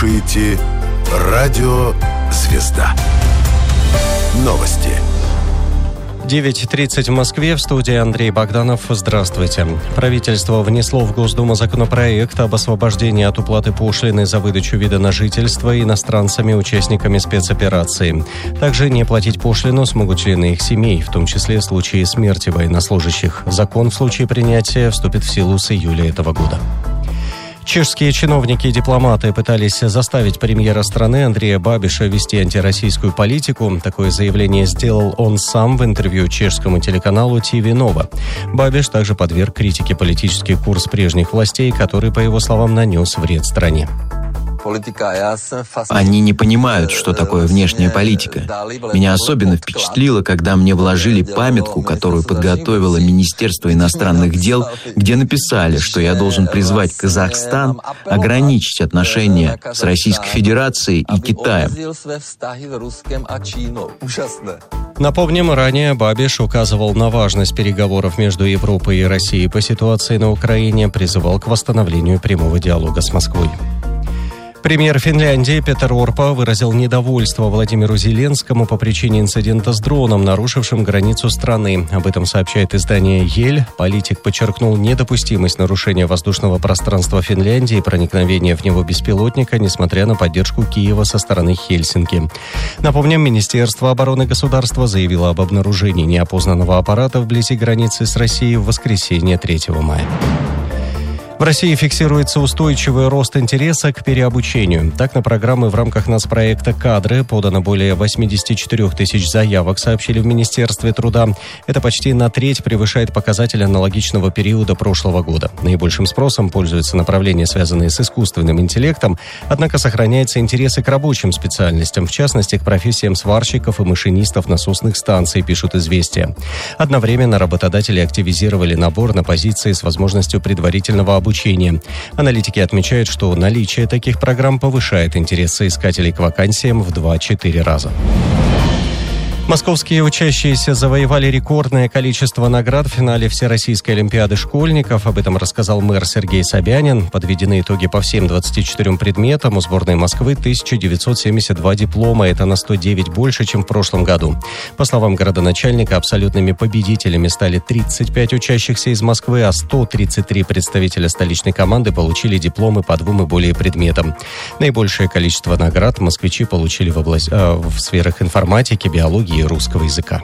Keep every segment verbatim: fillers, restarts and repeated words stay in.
слушаете радио «Звезда». Новости. девять тридцать в Москве. В студии Андрей Богданов. Здравствуйте. Правительство внесло в Госдуму законопроект об освобождении от уплаты пошлины за выдачу вида на жительство иностранцами, участниками спецоперации. Также не платить пошлину смогут члены их семей, в том числе в случае смерти военнослужащих. Закон в случае принятия вступит в силу с июля этого года. Чешские чиновники и дипломаты пытались заставить премьера страны Андрея Бабиша вести антироссийскую политику. Такое заявление сделал он сам в интервью чешскому телеканалу ти ви Nova. Бабиш также подверг критике политический курс прежних властей, который, по его словам, нанес вред стране. Они не понимают, что такое внешняя политика. Меня особенно впечатлило, когда мне вложили памятку, которую подготовило Министерство иностранных дел, где написали, что я должен призвать Казахстан ограничить отношения с Российской Федерацией и Китаем. Напомним, ранее Бабиш указывал на важность переговоров между Европой и Россией по ситуации на Украине, призывал к восстановлению прямого диалога с Москвой. Премьер Финляндии Петер Орпа выразил недовольство Владимиру Зеленскому по причине инцидента с дроном, нарушившим границу страны. Об этом сообщает издание «Ель». Политик подчеркнул недопустимость нарушения воздушного пространства Финляндии и проникновения в него беспилотника, несмотря на поддержку Киева со стороны Хельсинки. Напомним, Министерство обороны государства заявило об обнаружении неопознанного аппарата вблизи границы с Россией в воскресенье третьего мая. В России фиксируется устойчивый рост интереса к переобучению. Так, на программы в рамках нацпроекта «Кадры» подано более восемьдесят четыре тысяч заявок, сообщили в Министерстве труда. Это почти на треть превышает показатель аналогичного периода прошлого года. Наибольшим спросом пользуются направления, связанные с искусственным интеллектом, однако сохраняется интерес и к рабочим специальностям, в частности, к профессиям сварщиков и машинистов насосных станций, пишут «Известия». Одновременно работодатели активизировали набор на позиции с возможностью предварительного обучения. Обучения. Аналитики отмечают, что наличие таких программ повышает интерес соискателей к вакансиям в два-четыре раза. Московские учащиеся завоевали рекордное количество наград в финале Всероссийской олимпиады школьников. Об этом рассказал мэр Сергей Собянин. Подведены итоги по всем двадцати четырем предметам. У сборной Москвы тысяча девятьсот семьдесят два диплома. Это на сто девять больше, чем в прошлом году. По словам городоначальника, абсолютными победителями стали тридцать пять учащихся из Москвы, а сто тридцать три представителя столичной команды получили дипломы по двум и более предметам. Наибольшее количество наград москвичи получили в, область, э, в сферах информатики, биологии и русского языка.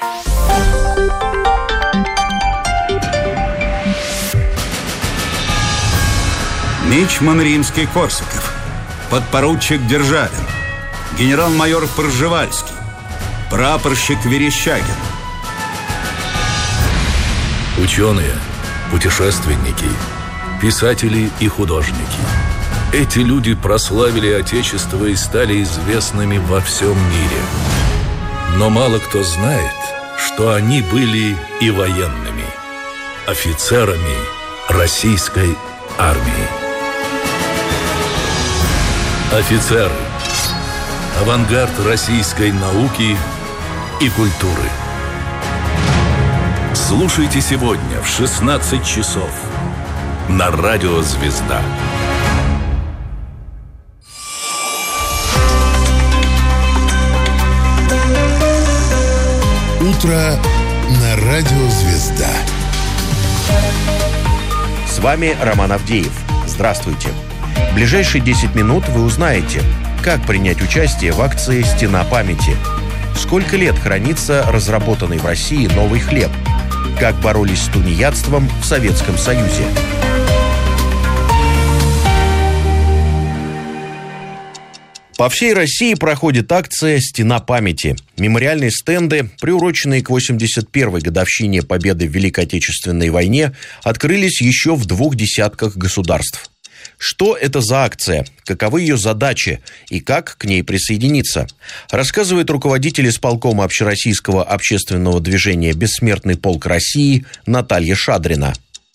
Мичман Римский-Корсаков, подпоручик Державин, генерал-майор Пржевальский, прапорщик Верещагин. Ученые, путешественники, писатели и художники. Эти люди прославили Отечество и стали известными во всем мире. Но мало кто знает, что они были и военными, офицерами российской армии. Офицеры – авангард российской науки и культуры. Слушайте сегодня в шестнадцать часов на радио «Звезда». Утро на радио «Звезда». С вами Роман Авдеев. Здравствуйте. В ближайшие десять минут вы узнаете, как принять участие в акции «Стена памяти», сколько лет хранится разработанный в России новый хлеб, как боролись с тунеядством в Советском Союзе. По всей России проходит акция «Стена памяти». Мемориальные стенды, приуроченные к восемьдесят первой годовщине победы в Великой Отечественной войне, открылись еще в двух десятках государств. Что это за акция, каковы ее задачи и как к ней присоединиться, рассказывает руководитель исполкома Общероссийского общественного движения «Бессмертный полк России» Наталья Шадрина.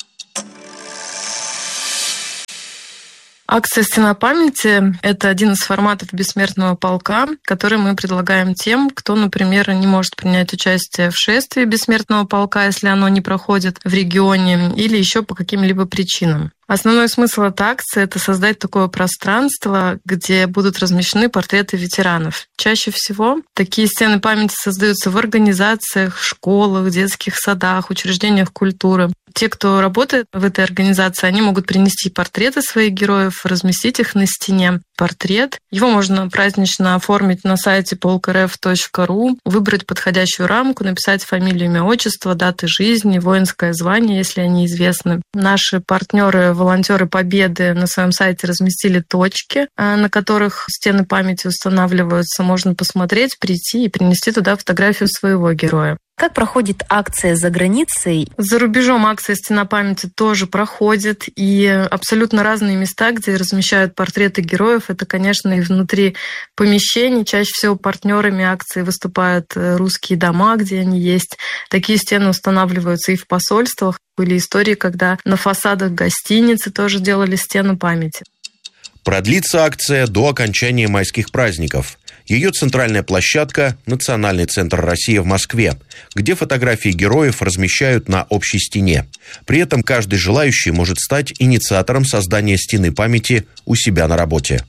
Акция «Стена памяти» — это один из форматов бессмертного полка, который мы предлагаем тем, кто, например, не может принять участие в шествии бессмертного полка, если оно не проходит в регионе, или еще по каким-либо причинам. Основной смысл этой акции – это создать такое пространство, где будут размещены портреты ветеранов. Чаще всего такие стены памяти создаются в организациях, школах, детских садах, учреждениях культуры. Те, кто работает в этой организации, они могут принести портреты своих героев, разместить их на стене. Портрет. Его можно празднично оформить на сайте полк эр эф точка ру, выбрать подходящую рамку, написать фамилию, имя, отчество, даты жизни, воинское звание, если они известны. Наши партнеры, волонтеры Победы на своем сайте разместили точки, на которых стены памяти устанавливаются. Можно посмотреть, прийти и принести туда фотографию своего героя. Как проходит акция за границей? За рубежом акция «Стена памяти» тоже проходит, и абсолютно разные места, где размещают портреты героев. Это, конечно, и внутри помещений. Чаще всего партнерами акции выступают русские дома, где они есть. Такие стены устанавливаются и в посольствах. Были истории, когда на фасадах гостиницы тоже делали стены памяти. Продлится акция до окончания майских праздников. Ее центральная площадка – Национальный центр России в Москве, где фотографии героев размещают на общей стене. При этом каждый желающий может стать инициатором создания стены памяти у себя на работе.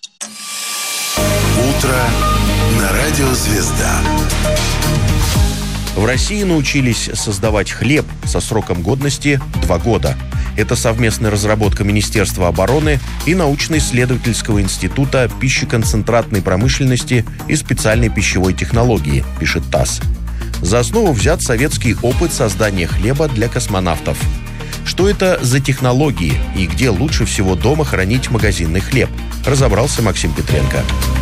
Утро на радио «Звезда». В России научились создавать хлеб со сроком годности два года. Это совместная разработка Министерства обороны и научно-исследовательского института пищеконцентратной промышленности и специальной пищевой технологии, пишет ТАСС. За основу взят советский опыт создания хлеба для космонавтов. Что это за технологии и где лучше всего дома хранить магазинный хлеб, разобрался Максим Петренко.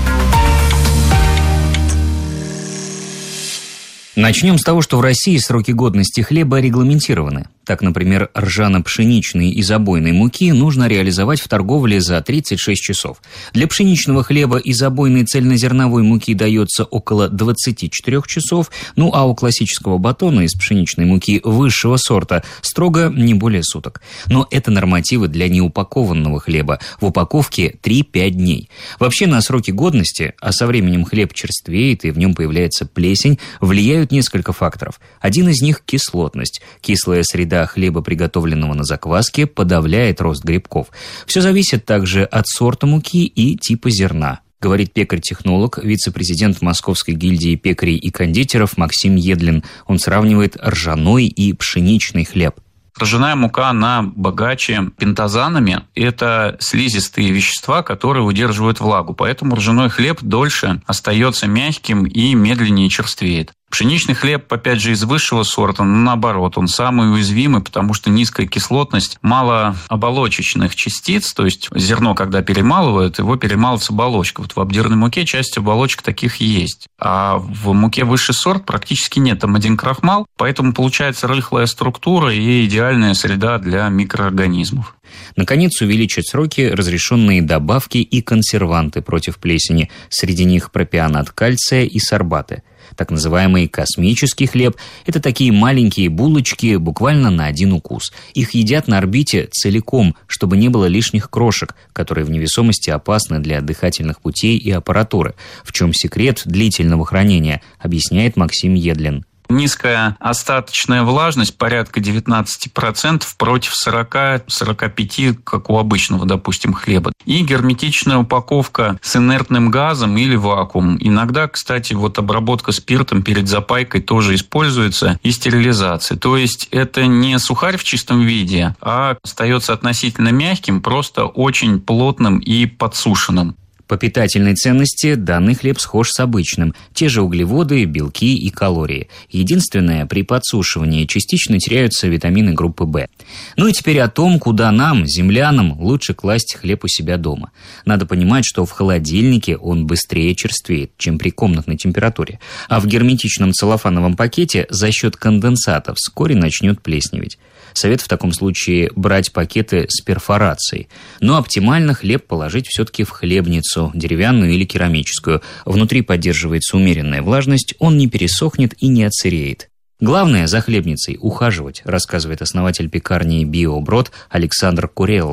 Начнем с того, что в России сроки годности хлеба регламентированы. Так, например, ржано-пшеничной и забойной муки нужно реализовать в торговле за тридцать шесть часов. Для пшеничного хлеба и забойной цельнозерновой муки дается около двадцать четыре часов, ну а у классического батона из пшеничной муки высшего сорта строго не более суток. Но это нормативы для неупакованного хлеба. В упаковке три-пять дней. Вообще на сроки годности, а со временем хлеб черствеет и в нем появляется плесень, влияют несколько факторов. Один из них – кислотность. Кислая среда хлеба, приготовленного на закваске, подавляет рост грибков. Все зависит также от сорта муки и типа зерна, говорит пекарь-технолог, вице-президент Московской гильдии пекарей и кондитеров Максим Едлин. Он сравнивает ржаной и пшеничный хлеб. Ржаная мука, она богаче пентазанами. Это слизистые вещества, которые удерживают влагу. Поэтому ржаной хлеб дольше остается мягким и медленнее черствеет. Пшеничный хлеб, опять же, из высшего сорта, но наоборот, он самый уязвимый, потому что низкая кислотность, мало оболочечных частиц, то есть зерно, когда перемалывают, его перемалывают с оболочкой. Вот в обдирной муке часть оболочек таких есть. А в муке высший сорт практически нет, там один крахмал, поэтому получается рыхлая структура и идеальная среда для микроорганизмов. Наконец, увеличат сроки разрешенные добавки и консерванты против плесени. Среди них пропионат кальция и сорбаты. Так называемый космический хлеб – это такие маленькие булочки буквально на один укус. Их едят на орбите целиком, чтобы не было лишних крошек, которые в невесомости опасны для дыхательных путей и аппаратуры. В чем секрет длительного хранения, объясняет Максим Едлин. Низкая остаточная влажность, порядка девятнадцать процентов против сорок-сорок пять процентов, как у обычного, допустим, хлеба. И герметичная упаковка с инертным газом или вакуум. Иногда, кстати, вот обработка спиртом перед запайкой тоже используется, и стерилизация. То есть это не сухарь в чистом виде, а остается относительно мягким, просто очень плотным и подсушенным. По питательной ценности данный хлеб схож с обычным. Те же углеводы, белки и калории. Единственное, при подсушивании частично теряются витамины группы В. Ну и теперь о том, куда нам, землянам, лучше класть хлеб у себя дома. Надо понимать, что в холодильнике он быстрее черствеет, чем при комнатной температуре. А в герметичном целлофановом пакете за счет конденсата вскоре начнет плесневеть. Совет в таком случае брать пакеты с перфорацией. Но оптимально хлеб положить все-таки в хлебницу, деревянную или керамическую. Внутри поддерживается умеренная влажность, он не пересохнет и не отсыреет. Главное за хлебницей ухаживать, рассказывает основатель пекарни «Биоброд» Александр Курелла.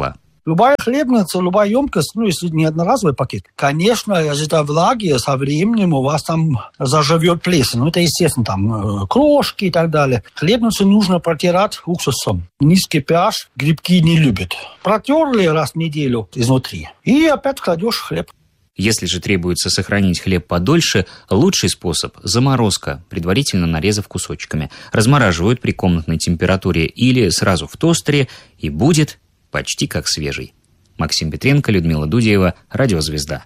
Любая хлебница, любая емкость, ну, если не одноразовый пакет, конечно, из-за влаги со временем у вас там заживет плесень. Ну, это, естественно, там крошки и так далее. Хлебницу нужно протирать уксусом. Низкий pH грибки не любят. Протерли раз в неделю изнутри. И опять кладешь хлеб. Если же требуется сохранить хлеб подольше, лучший способ – заморозка, предварительно нарезав кусочками. Размораживают при комнатной температуре или сразу в тостере, и будет почти как свежий. Максим Петренко, Людмила Дудеева, Радио Звезда.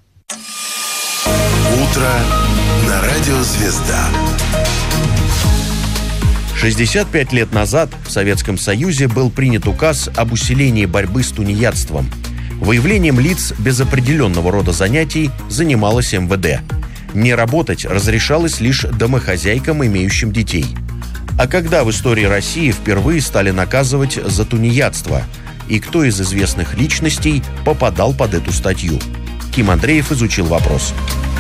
Утро на Радио Звезда. шестьдесят пять лет назад в Советском Союзе был принят указ об усилении борьбы с тунеядством. Выявлением лиц без определенного рода занятий занималось эм вэ дэ. Не работать разрешалось лишь домохозяйкам, имеющим детей. А когда в истории России впервые стали наказывать за тунеядство? И кто из известных личностей попадал под эту статью? Ким Андреев изучил вопрос.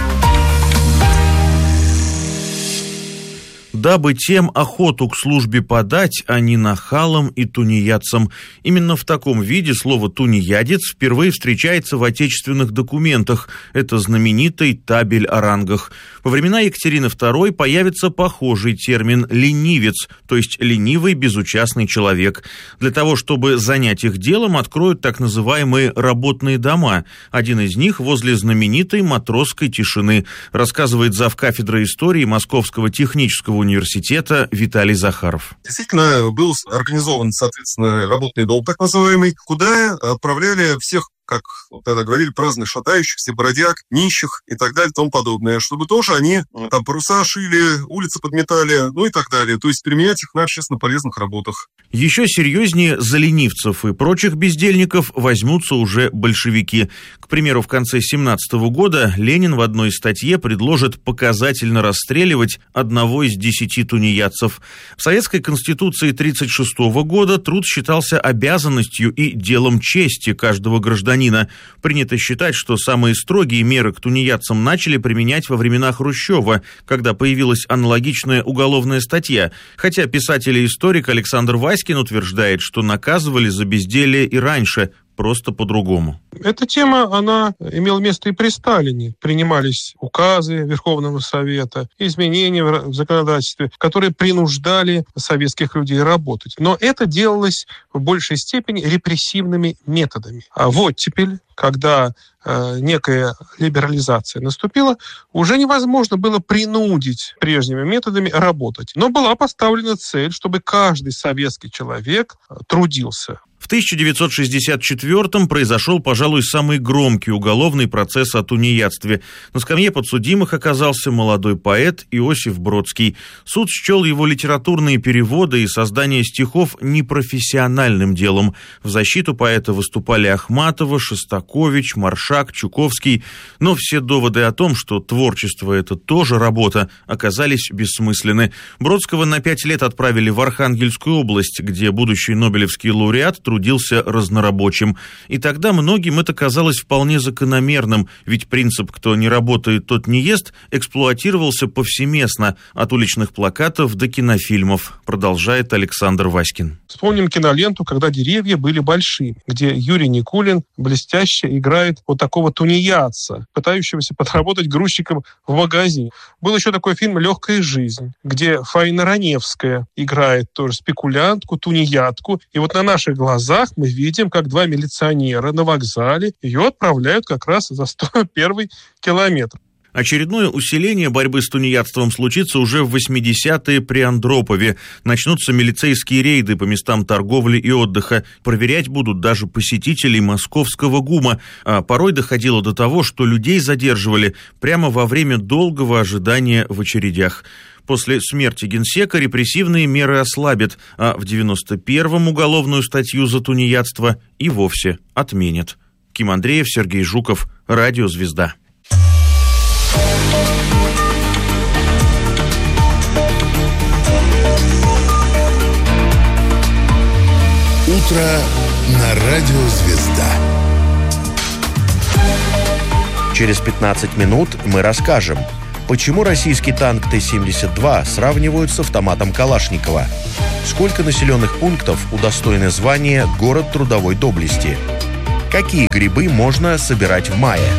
Дабы тем охоту к службе подать, а не нахалам и тунеядцам. Именно в таком виде слово «тунеядец» впервые встречается в отечественных документах. Это знаменитый табель о рангах. Во времена Екатерины второй появится похожий термин «ленивец», то есть ленивый, безучастный человек. Для того, чтобы занять их делом, откроют так называемые работные дома. Один из них возле знаменитой Матросской тишины, рассказывает завкафедрой истории Московского технического университета Виталий Захаров. Действительно, был организован, соответственно, работный дом, так называемый, куда отправляли всех, как тогда говорили, праздных шатающихся, бродяг, нищих и так далее и тому подобное, чтобы тоже они там паруса шили, улицы подметали, ну и так далее. То есть применять их на общественно полезных работах. Еще серьезнее за ленивцев и прочих бездельников возьмутся уже большевики. К примеру, в конце семнадцатого года Ленин в одной статье предложит показательно расстреливать одного из десяти тунеядцев. В Советской Конституции тридцать шестого года труд считался обязанностью и делом чести каждого гражданина. Принято считать, что самые строгие меры к тунеядцам начали применять во времена Хрущева, когда появилась аналогичная уголовная статья, хотя писатель и историк Александр Васькин утверждает, что наказывали за безделие и раньше, просто по-другому. Эта тема, она имела место и при Сталине. Принимались указы Верховного Совета, изменения в законодательстве, которые принуждали советских людей работать. Но это делалось в большей степени репрессивными методами. А вот теперь, когда э, некая либерализация наступила, уже невозможно было принудить прежними методами работать. Но была поставлена цель, чтобы каждый советский человек трудился. В тысяча девятьсот шестьдесят четвёртом произошел, пожалуй, самый громкий уголовный процесс о тунеядстве. На скамье подсудимых оказался молодой поэт Иосиф Бродский. Суд счел его литературные переводы и создание стихов непрофессиональным делом. В защиту поэта выступали Ахматова, Шостакович, Маршак, Чуковский. Но все доводы о том, что творчество – это тоже работа, оказались бессмысленны. Бродского на пять лет отправили в Архангельскую область, где будущий нобелевский лауреат трудился разнорабочим. И тогда многим это казалось вполне закономерным, ведь принцип «кто не работает, тот не ест» эксплуатировался повсеместно, от уличных плакатов до кинофильмов, продолжает Александр Васькин. Вспомним киноленту «Когда деревья были большими», где Юрий Никулин блестяще играет вот такого тунеядца, пытающегося подработать грузчиком в магазине. Был еще такой фильм «Легкая жизнь», где Фаина Раневская играет тоже спекулянтку, тунеядку. И вот на наших глазах мы видим, как два милиционера на вокзале ее отправляют как раз за сто первый километр. Очередное усиление борьбы с тунеядством случится уже в восьмидесятые при Андропове. Начнутся милицейские рейды по местам торговли и отдыха. Проверять будут даже посетителей московского ГУМа. А порой доходило до того, что людей задерживали прямо во время долгого ожидания в очередях. После смерти генсека репрессивные меры ослабят, а в девяносто первом уголовную статью за тунеядство и вовсе отменят. Ким Андреев, Сергей Жуков, Радио Звезда. Утро на Радио Звезда. Через пятнадцать минут мы расскажем, почему российский танк Т семьдесят два сравнивают с автоматом Калашникова, сколько населенных пунктов удостоены звания «Город трудовой доблести», Какие грибы можно собирать в мае?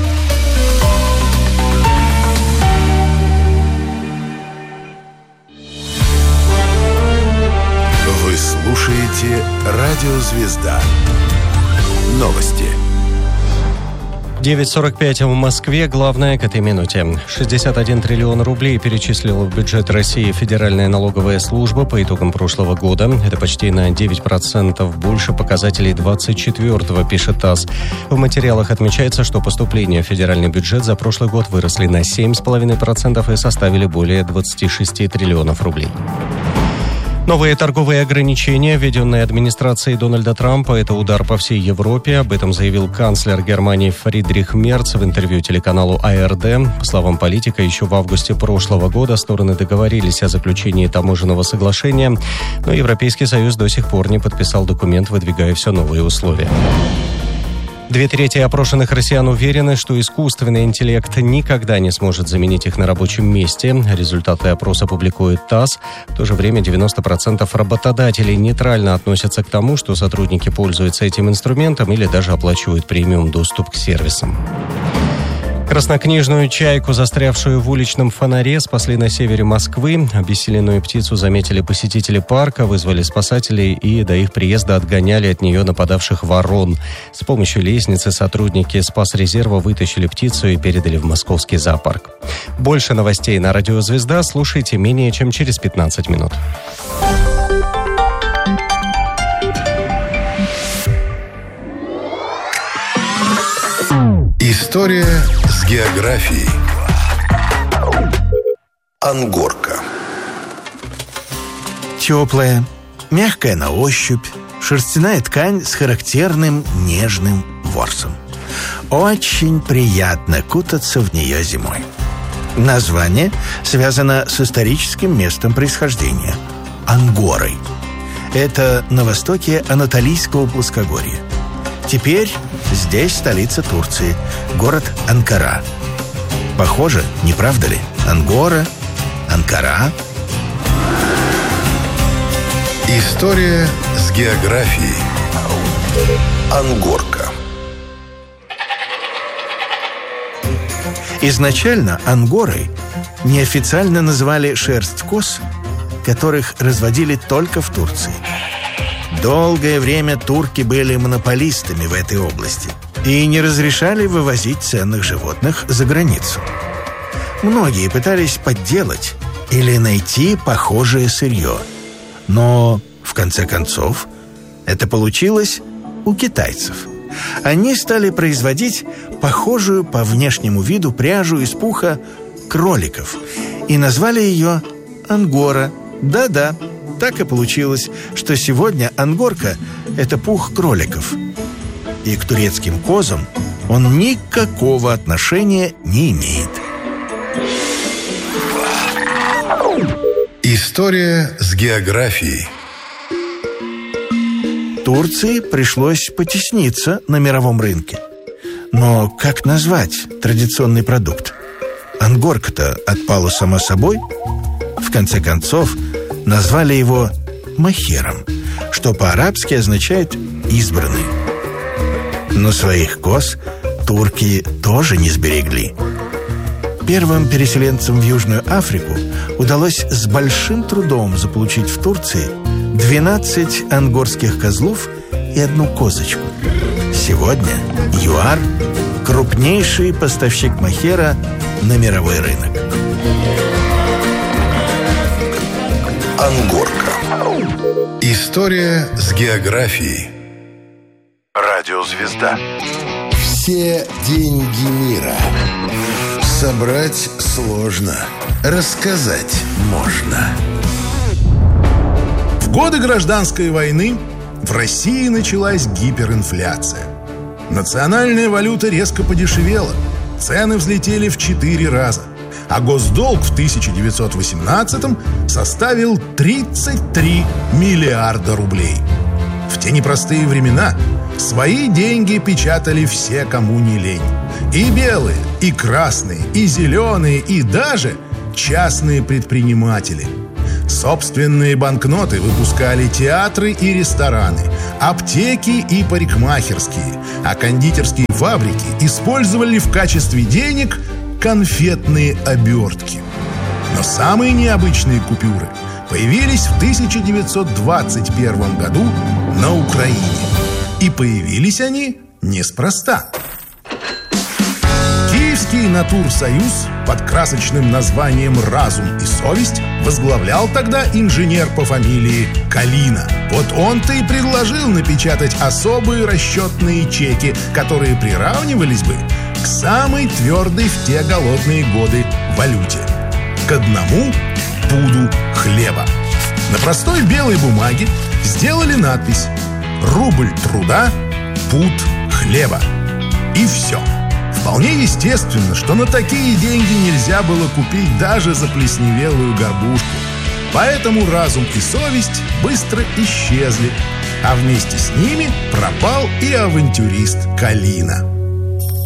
Вы слушаете «Радио Звезда». Новости. девять сорок пять в Москве. Главное к этой минуте. шестьдесят один триллион рублей перечислила в бюджет России Федеральная налоговая служба по итогам прошлого года. Это почти на девять процентов больше показателей двадцать четвёртого, пишет ТАСС. В материалах отмечается, что поступления в федеральный бюджет за прошлый год выросли на семь целых пять десятых процента и составили более двадцать шесть триллионов рублей. Новые торговые ограничения, введенные администрацией Дональда Трампа, это удар по всей Европе. Об этом заявил канцлер Германии Фридрих Мерц в интервью телеканалу А Эр Дэ. По словам политика, еще в августе прошлого года стороны договорились о заключении таможенного соглашения, но Европейский Союз до сих пор не подписал документ, выдвигая все новые условия. Две трети опрошенных россиян уверены, что искусственный интеллект никогда не сможет заменить их на рабочем месте. Результаты опроса публикует ТАСС. В то же время девяносто процентов работодателей нейтрально относятся к тому, что сотрудники пользуются этим инструментом или даже оплачивают премиум доступ к сервисам. Краснокнижную чайку, застрявшую в уличном фонаре, спасли на севере Москвы. Обессиленную птицу заметили посетители парка, вызвали спасателей и до их приезда отгоняли от нее нападавших ворон. С помощью лестницы сотрудники спасрезерва вытащили птицу и передали в московский зоопарк. Больше новостей на «Радио Звезда» слушайте менее чем через пятнадцать минут. История с географией. Ангорка. Теплая, мягкая на ощупь, шерстяная ткань с характерным нежным ворсом. Очень приятно кутаться в нее зимой. Название связано с историческим местом происхождения – Ангорой. Это на востоке Анатолийского плоскогорья. Теперь здесь столица Турции, город Анкара. Похоже, не правда ли? Ангора, Анкара. История с географией. Ангорка. Изначально Ангорой неофициально называли шерсть коз, которых разводили только в Турции. Долгое время турки были монополистами в этой области и не разрешали вывозить ценных животных за границу. Многие пытались подделать или найти похожее сырье, но, в конце концов, это получилось у китайцев. Они стали производить похожую по внешнему виду пряжу из пуха кроликов и назвали ее Ангора. Да-да, так и получилось, что сегодня ангорка – это пух кроликов. И к турецким козам он никакого отношения не имеет. История с географией. Турции пришлось потесниться на мировом рынке. Но как назвать традиционный продукт? Ангорка-то отпала сама собой. В конце концов, назвали его махером, что по-арабски означает «избранный». Но своих коз турки тоже не сберегли. Первым переселенцам в Южную Африку удалось с большим трудом заполучить в Турции двенадцать ангорских козлов и одну козочку. Сегодня ЮАР – крупнейший поставщик махера на мировой рынок. Ангорка. История с географией. Радиозвезда. Все деньги мира. Собрать сложно. Рассказать можно. В годы гражданской войны в России началась гиперинфляция. Национальная валюта резко подешевела. Цены взлетели в четыре раза. А госдолг в тысяча девятьсот восемнадцатом составил тридцать три миллиарда рублей. В те непростые времена свои деньги печатали все, кому не лень. И белые, и красные, и зеленые, и даже частные предприниматели. Собственные банкноты выпускали театры и рестораны, аптеки и парикмахерские, а кондитерские фабрики использовали в качестве денег конфетные обертки. Но самые необычные купюры появились в тысяча девятьсот двадцать первом году на Украине. И появились они неспроста. Киевский Натурсоюз под красочным названием «Разум и совесть» возглавлял тогда инженер по фамилии Калина. Вот он-то и предложил напечатать особые расчетные чеки, которые приравнивались бы к самой твердой в те голодные годы валюте – к одному пуду хлеба. На простой белой бумаге сделали надпись «Рубль труда, пуд хлеба». И все. Вполне естественно, что на такие деньги нельзя было купить даже заплесневелую горбушку. Поэтому разум и совесть быстро исчезли, а вместе с ними пропал и авантюрист Калина.